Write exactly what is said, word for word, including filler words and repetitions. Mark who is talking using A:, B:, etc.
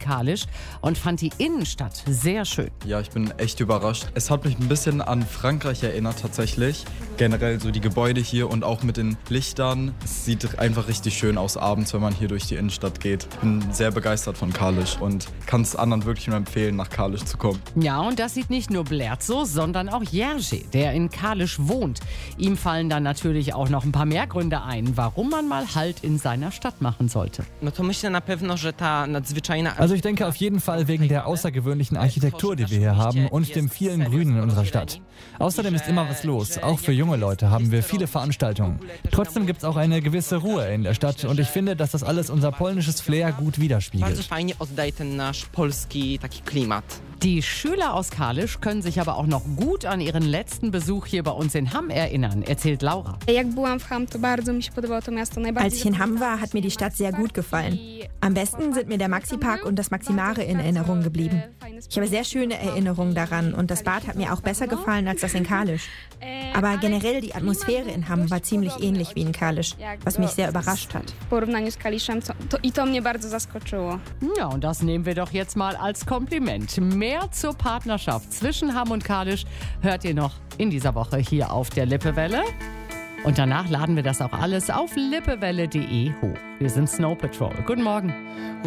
A: Kalisz und fand die Innenstadt sehr schön.
B: Ja, ich bin echt überrascht. Es hat mich ein bisschen an Frankreich erinnert tatsächlich. Generell so die Gebäude hier und auch mit den Lichtern. Es sieht einfach richtig schön aus abends, wenn man hier durch die Innenstadt geht. Ich bin sehr begeistert von Kalisz und kann es anderen wirklich nur empfehlen, nach Kalisz zu kommen.
A: Ja, und das sieht nicht nur Blair so, sondern auch Jerzy, der in Kalisz wohnt. Ihm fallen dann natürlich auch noch ein paar mehr Gründe ein, warum man mal Halt in seiner Stadt machen sollte.
C: Also ich denke auf jeden Fall wegen der außergewöhnlichen Architektur, die wir hier haben und dem vielen Grünen in unserer Stadt. Außerdem ist immer was los. Auch für junge Leute haben wir viele Veranstaltungen. Trotzdem gibt es auch eine gewisse Ruhe in der Stadt und ich finde, dass das alles unser polnisches Flair gut widerspiegelt.
A: Die Schüler aus Kalisz können sich aber auch noch gut an ihren letzten Besuch hier bei uns in Hamm erinnern, erzählt Laura.
D: Als ich in Hamm war, hat mir die Stadt sehr gut gefallen. Am besten sind mir der Maxi-Park und das Maximare in Erinnerung geblieben. Ich habe sehr schöne Erinnerungen daran und das Bad hat mir auch besser gefallen als das in Kalisz. Aber generell die Atmosphäre in Hamm war ziemlich ähnlich wie in Kalisz, was mich sehr überrascht hat.
A: Ja, und das nehmen wir doch jetzt mal als Kompliment. Mehr zur Partnerschaft zwischen Hamm und Kalisz hört ihr noch in dieser Woche hier auf der Lippewelle. Und danach laden wir das auch alles auf lippewelle punkt de hoch. Wir sind Snow Patrol. Guten Morgen.